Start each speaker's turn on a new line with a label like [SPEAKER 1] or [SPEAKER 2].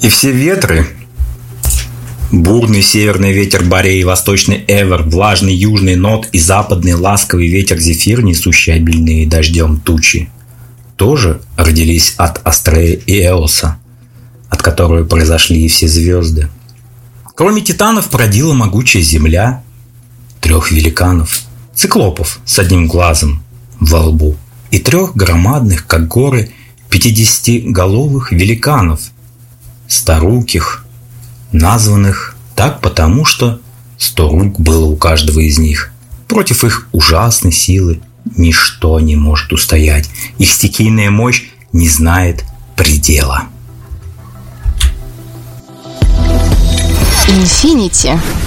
[SPEAKER 1] И все ветры, бурный северный ветер Борей, восточный Эвер, влажный южный Нот и западный ласковый ветер Зефир, несущий обильные дождем тучи, тоже родились от Астрея и Эоса, от которого произошли и все звезды. Кроме титанов породила могучая земля 3 великанов, циклопов с одним глазом во лбу и 3 громадных, как горы, 50-головых великанов, сторуких, названных так потому, что 100 рук было у каждого из них. Против их ужасной силы ничто не может устоять. Их стихийная мощь не знает предела.
[SPEAKER 2] Инфинити.